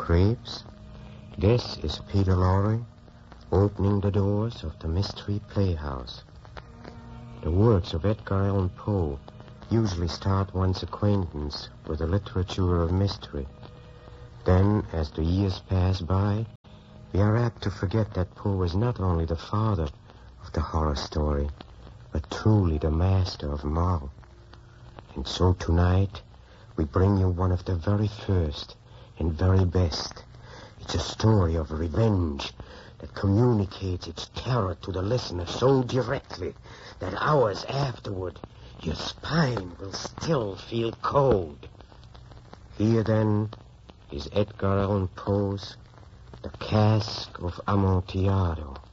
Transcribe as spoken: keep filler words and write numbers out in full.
creeps. This is Peter Lorre, opening the doors of the Mystery Playhouse. The works of Edgar Allan Poe usually start one's acquaintance with the literature of mystery. Then, as the years pass by, we are apt to forget that Poe is not only the father of the horror story, but truly the master of them all. And so tonight, we bring you one of the very first and very best. It's a story of revenge that communicates its terror to the listener so directly that hours afterward, your spine will still feel cold. Here, then, is Edgar Allan Poe's The Cask of Amontillado.